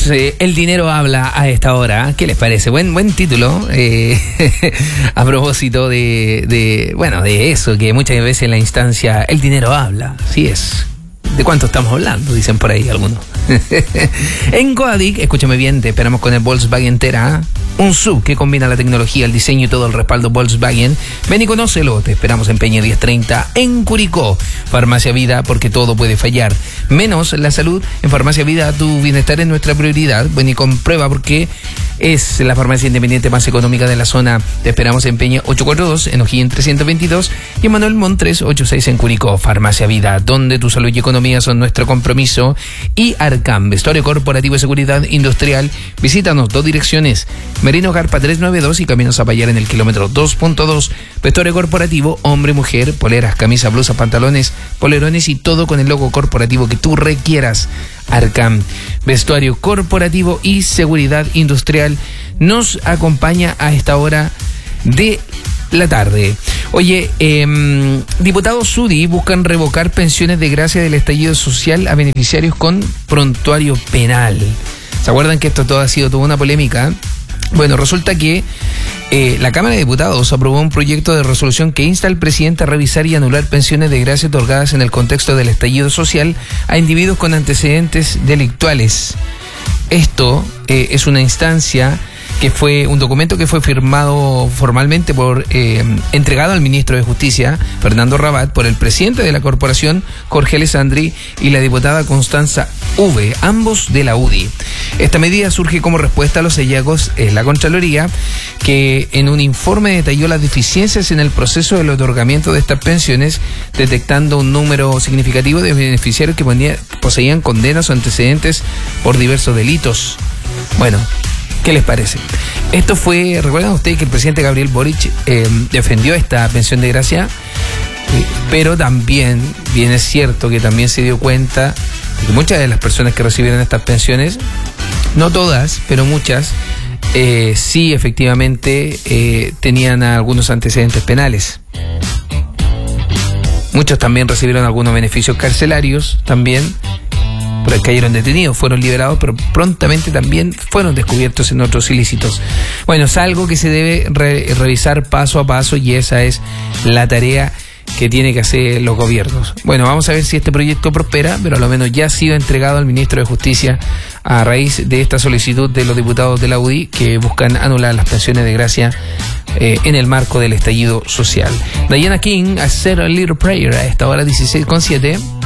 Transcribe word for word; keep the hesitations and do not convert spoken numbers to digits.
Tenemos eh, El dinero habla a esta hora. ¿Qué les parece? Buen buen título. Eh, a propósito de, de, bueno, de eso, que muchas veces en la instancia el dinero habla. Así es. ¿De cuánto estamos hablando? Dicen por ahí algunos. En Coadic, escúchame bien, te esperamos con el Volkswagen Tera, un S U V que combina la tecnología, el diseño y todo el respaldo Volkswagen. Ven y conócelo, te esperamos en Peña diez treinta en Curicó. Farmacia Vida, porque todo puede fallar, menos la salud. En Farmacia Vida, tu bienestar es nuestra prioridad. Ven y comprueba porque es la farmacia independiente más económica de la zona. Te esperamos en Peña ochocientos cuarenta y dos, en O'Higgins trescientos veintidós y en Manuel Montt trescientos ochenta y seis en Curicó. Farmacia Vida, donde tu salud y economía son nuestro compromiso. Y Arcam, vestuario corporativo y seguridad industrial. Visítanos, dos direcciones, Merino Garpa trescientos noventa y dos y Camino Zapallar en el kilómetro dos punto dos. Vestuario corporativo, hombre, mujer, poleras, camisas, blusas, pantalones, polerones y todo con el logo corporativo que tú requieras. Arcam, vestuario corporativo y seguridad industrial, nos acompaña a esta hora de la tarde. Oye, eh, diputados U D I buscan revocar pensiones de gracia del estallido social a beneficiarios con prontuario penal. ¿Se acuerdan que esto todo ha sido toda una polémica? Bueno, resulta que eh, la Cámara de Diputados aprobó un proyecto de resolución que insta al presidente a revisar y anular pensiones de gracia otorgadas en el contexto del estallido social a individuos con antecedentes delictuales. Esto eh, es una instancia que fue un documento que fue firmado formalmente por eh, entregado al ministro de Justicia, Fernando Rabat, por el presidente de la corporación, Jorge Alessandri, y la diputada Constanza V, ambos de la U D I. Esta medida surge como respuesta a los hallazgos en la Contraloría, que en un informe detalló las deficiencias en el proceso del otorgamiento de estas pensiones, detectando un número significativo de beneficiarios que ponía, poseían condenas o antecedentes por diversos delitos. Bueno, ¿qué les parece? Esto fue, ¿recuerdan ustedes que el presidente Gabriel Boric eh, defendió esta pensión de gracia? Eh, pero también, bien es cierto que también se dio cuenta de que muchas de las personas que recibieron estas pensiones, no todas, pero muchas, eh, sí efectivamente eh, tenían algunos antecedentes penales. Muchos también recibieron algunos beneficios carcelarios, también, pero cayeron detenidos, fueron liberados, pero prontamente también fueron descubiertos en otros ilícitos. Bueno, es algo que se debe re- revisar paso a paso y esa es la tarea que tienen que hacer los gobiernos. Bueno, vamos a ver si este proyecto prospera, pero a lo menos ya ha sido entregado al ministro de Justicia a raíz de esta solicitud de los diputados de la U D I que buscan anular las pensiones de gracia eh, en el marco del estallido social. Diana King, A Little Prayer, a esta hora dieciséis con siete.